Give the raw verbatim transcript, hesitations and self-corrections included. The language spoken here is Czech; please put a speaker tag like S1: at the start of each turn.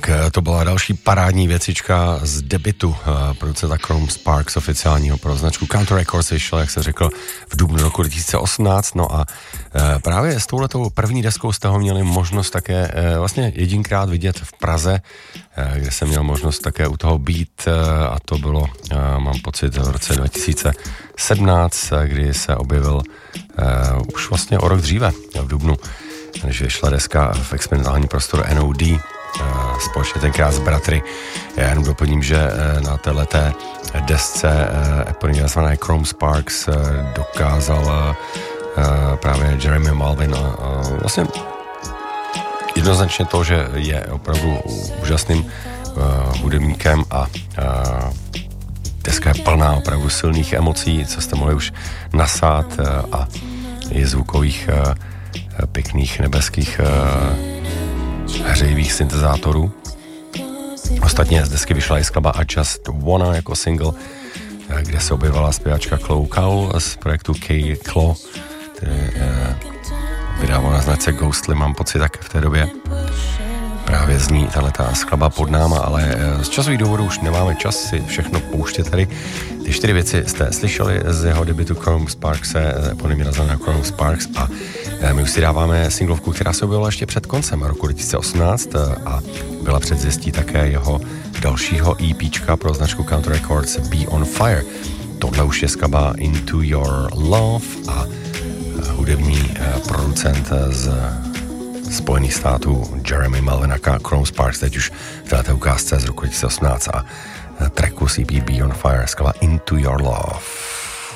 S1: Tak to byla další parádní věcička z debutu producenta Chrome Sparks oficiálního pro značku Counter Records, vyšel, jak se řekl, v dubnu roku dva tisíce osmnáct. No a právě s touhletou první deskou jste ho měli možnost také vlastně jedinkrát vidět v Praze, kde jsem měl možnost také u toho být, a to bylo, mám pocit, v roce dva tisíce sedmnáct, kdy se objevil už vlastně o rok dříve, v dubnu, než vyšla deska v experimentálním prostoru N O D, společně tenkrát s bratry. Já jenom doplním, že na téhleté desce eponymě nazvané Chrome Sparks dokázal právě Jeremy Malvin vlastně jednoznačně to, že je opravdu úžasným hudebníkem a deska je plná opravdu silných emocí, co jste mohli už nasát, a je zvukových pěkných nebeských hřejivých syntezátorů. Ostatně z desky vyšla i skladba I Just Wanna jako single, kde se objevila zpěvačka Chloe Cowell z projektu K. Claw, který vydával na značce Ghostly, mám pocit, tak v té době. Právě zní tato skladba pod náma, ale z časových důvodů už nemáme čas si všechno pouštět tady. Ty čtyři věci jste slyšeli z jeho debutu Chrome Sparks, eponymě nazvaného Chrome Sparks, a my už si dáváme singlovku, která se objevila ještě před koncem roku dva tisíce osmnáct a byla předzvěstí také jeho dalšího EPčka pro značku Counter Records Be On Fire. Tohle už je skladba Into Your Love a hudební producent z Spojených států Jeremy Malvin a Chrome Sparks teď už v této ukázce z roku dva tisíce osmnáct a tracku C P Be On Fire skladba Into Your Love.